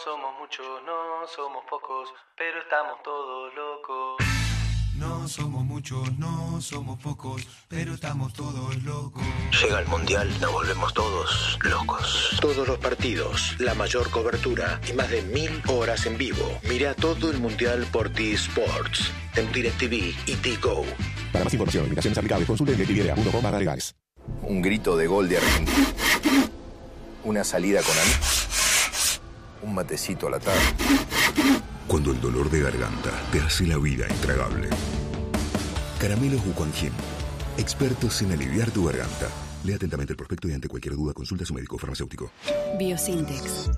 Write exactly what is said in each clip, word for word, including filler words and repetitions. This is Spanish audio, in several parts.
somos muchos, no somos pocos, pero estamos todos locos. No somos muchos, no somos pocos, pero estamos todos locos. Llega el Mundial, nos volvemos todos locos. Todos los partidos, la mayor cobertura y más de mil horas en vivo. Mira todo el Mundial por T-Sports, en DirecTV y T-Go. Para más información, invitaciones aplicables, consulte en directv punto com barra legales. Un grito de gol de Argentina. Una salida con amigos. Un matecito a la tarde. Cuando el dolor de garganta te hace la vida intragable. Caramelos Wuquanjin, expertos en aliviar tu garganta. Lea atentamente el prospecto y ante cualquier duda consulta a su médico farmacéutico. Biosintex.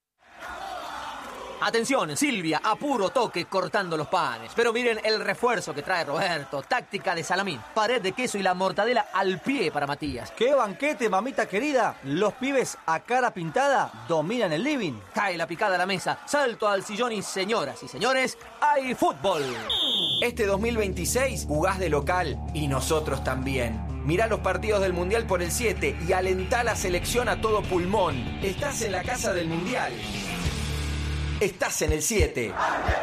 Atención, Silvia, apuro toque cortando los panes. Pero miren el refuerzo que trae Roberto. Táctica de salamín, pared de queso y la mortadela al pie para Matías. ¡Qué banquete, mamita querida! Los pibes a cara pintada dominan el living. Cae la picada a la mesa, salto al sillón y señoras y señores, ¡hay fútbol! Este dos mil veintiséis jugás de local y nosotros también. Mirá los partidos del Mundial por el siete y alentá la selección a todo pulmón. Estás en la casa del Mundial. Estás en el siete.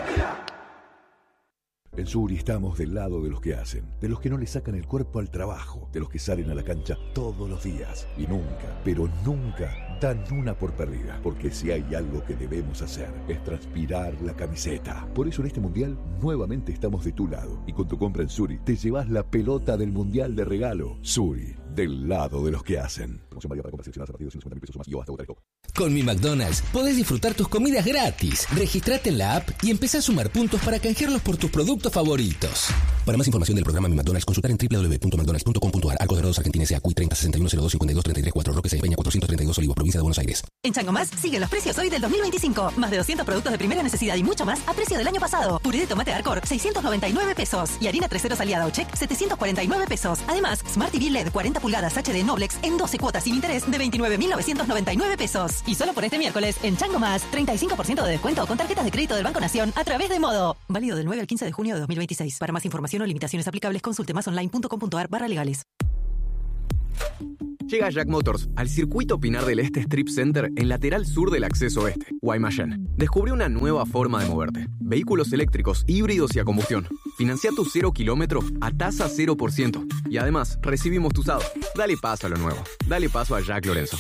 En Suri estamos del lado de los que hacen, de los que no le sacan el cuerpo al trabajo, de los que salen a la cancha todos los días y nunca, pero nunca dan una por perdida, porque si hay algo que debemos hacer es transpirar la camiseta. Por eso en este Mundial nuevamente estamos de tu lado y con tu compra en Suri te llevas la pelota del Mundial de regalo. Suri, del lado de los que hacen. Promoción válida para compras seleccionadas a partir de ciento cincuenta mil pesos o más y o hasta votar el top. Con mi McDonald's podés disfrutar tus comidas gratis. Registrate en la app y empezá a sumar puntos para canjearlos por tus productos favoritos. Para más información del programa Mi McDonald's, consultar en w w w punto mcdonalds punto com punto a r. Arcos Dorados Argentina S A. Q I treinta sesenta y uno cero dos cincuenta y dos treinta y tres cuatro. Roque Peña cuatrocientos treinta y dos Olivos, provincia de Buenos Aires. En Chango Más siguen los precios hoy del dos mil veinticinco. Más de doscientos productos de primera necesidad y mucho más a precio del año pasado. Puré de tomate Arcor, seiscientos noventa y nueve pesos. Y harina tres ceros aliada o check, setecientos cuarenta y nueve pesos. Además, Smart T V L E D cuarenta pulgadas H D Noblex en doce cuotas sin interés de veintinueve mil novecientos noventa y nueve pesos. Y solo por este miércoles, en Chango Más, treinta y cinco por ciento de descuento con tarjetas de crédito del Banco Nación a través de Modo. Válido del nueve al quince de junio de dos mil veintiséis. Para más información o limitaciones aplicables, consulte más online punto com punto a r barra legales. Llega Jack Motors al circuito Pinar del Este Strip Center en lateral sur del acceso oeste, Guaymallén. Descubre una nueva forma de moverte. Vehículos eléctricos, híbridos y a combustión. Financia tu cero kilómetro a tasa cero por ciento. Y además, recibimos tu usado. Dale paso a lo nuevo. Dale paso a Jack Lorenzo.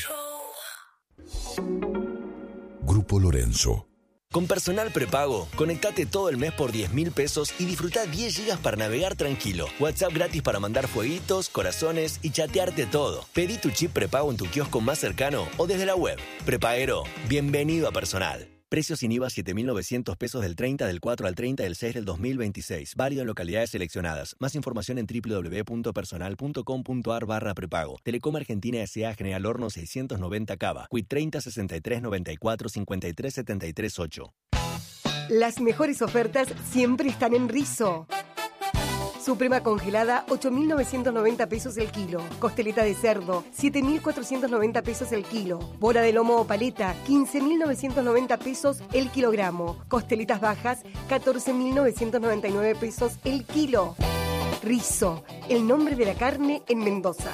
Grupo Lorenzo. Con Personal Prepago, conectate todo el mes por diez mil pesos y disfruta diez gigas para navegar tranquilo. WhatsApp gratis para mandar fueguitos, corazones y chatearte todo. Pedí tu chip prepago en tu kiosco más cercano o desde la web. Prepaguero, bienvenido a Personal. Precios sin I V A siete mil novecientos pesos del treinta del cuatro al treinta del seis del dos mil veintiséis. Válido en localidades seleccionadas. Más información en w w w punto personal punto com punto a r barra prepago. Telecom Argentina S A. General Horno seiscientos noventa Cava. Q I treinta sesenta y tres noventa y cuatro cincuenta y tres setenta y tres ocho. Las mejores ofertas siempre están en Rizo. Suprema congelada, ocho mil novecientos noventa pesos el kilo. Costeleta de cerdo, siete mil cuatrocientos noventa pesos el kilo. Bola de lomo o paleta, quince mil novecientos noventa pesos el kilogramo. Costelitas bajas, catorce mil novecientos noventa y nueve pesos el kilo. Rizo, el nombre de la carne en Mendoza.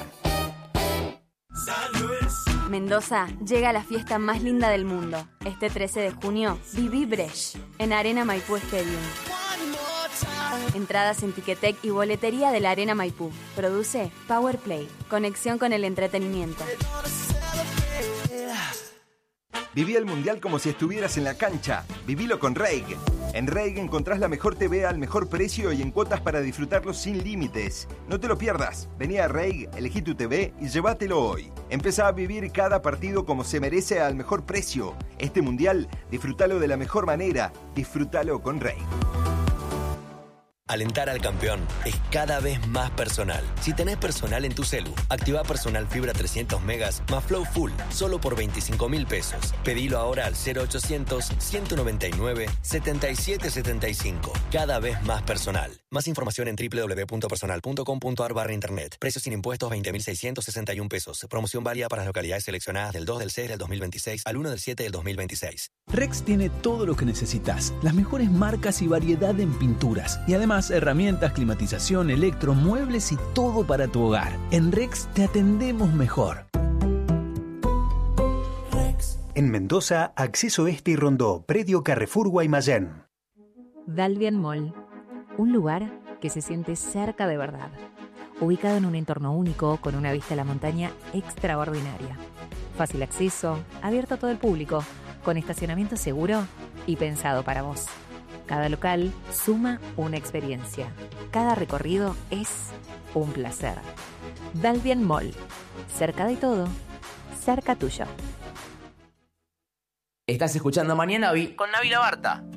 Mendoza llega a la fiesta más linda del mundo. Este trece de junio, viví Brecht en Arena Maipú Stadium. Entradas en Ticketek y boletería de la Arena Maipú. Produce Power Play. Conexión con el entretenimiento. Viví el Mundial como si estuvieras en la cancha. Vivilo con Reig. En Reig encontrás la mejor T V al mejor precio y en cuotas para disfrutarlo sin límites. No te lo pierdas. Vení a Reig, elegí tu T V y llévatelo hoy. Empezá a vivir cada partido como se merece al mejor precio. Este Mundial, disfrútalo de la mejor manera. Disfrútalo con Reig. Alentar al campeón es cada vez más personal. Si tenés personal en tu celu, activa Personal Fibra trescientos megas más Flow Full, solo por veinticinco mil pesos. Pedilo ahora al cero ochocientos, ciento noventa y nueve, setenta y siete setenta y cinco. Cada vez más personal. Más información en w w w punto personal punto com punto a r barra internet. Precios sin impuestos veinte mil seiscientos sesenta y uno pesos. Promoción válida para las localidades seleccionadas del dos del seis del dos mil veintiséis al uno del siete del dos mil veintiséis. Rex tiene todo lo que necesitas, las mejores marcas y variedad en pinturas. Y además herramientas, climatización, electro, muebles y todo para tu hogar. En Rex te atendemos mejor. Rex, En Mendoza, Acceso Este y Rondó, predio Carrefour Guaymallén. Dalvian Mall, un lugar que se siente cerca de verdad, ubicado en un entorno único con una vista a la montaña extraordinaria. Fácil acceso, abierto a todo el público, con estacionamiento seguro y pensado para vos. Cada local suma una experiencia. Cada recorrido es un placer. Dalvian Mall, cerca de todo, cerca tuyo. Estás escuchando Mañana Vi con Navi Labarta.